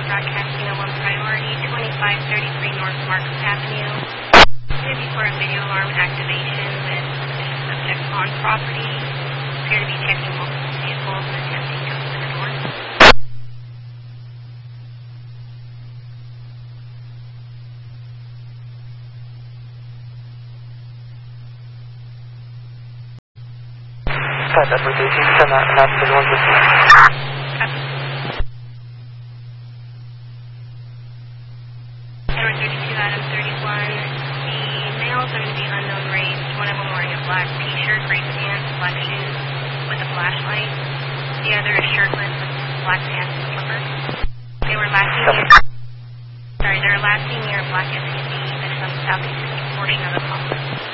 broadcasting a 1 priority, 2533 North Marcus Avenue. Appear before a video alarm activation with subject on property. Appear to be checking multiple vehicles and attempting to open the door. That would be not the one with Edward 32, Adam 31. The males are going to be unknown race. One of them wearing a black t-shirt, gray pants, black shoes with a flashlight. The other is shirtless with black pants and slippers. They were last seen near a black SUV that is on the southeast portion of the complex.